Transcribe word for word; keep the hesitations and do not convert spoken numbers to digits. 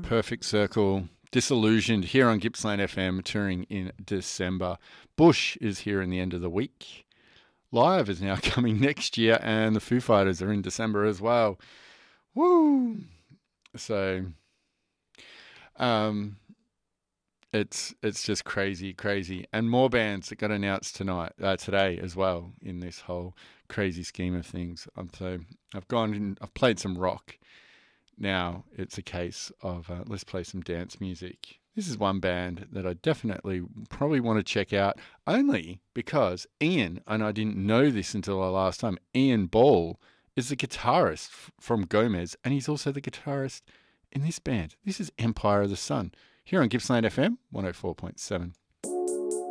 Perfect Circle, Disillusioned here on Gippsland F M, touring in December. Bush is here in the end of the week. Live is now coming next year, and the Foo Fighters are in December as well. Woo! So, um, it's it's just crazy, crazy, and more bands that got announced tonight, uh, today as well in this whole crazy scheme of things. Um, so I've gone in, I've played some rock. Now it's a case of uh, let's play some dance music. This is one band that I definitely probably want to check out, only because Ian, and I didn't know this until the last time, Ian Ball is the guitarist f- from Gomez, and he's also the guitarist in this band. This is Empire of the Sun, here on Gippsland F M one oh four point seven.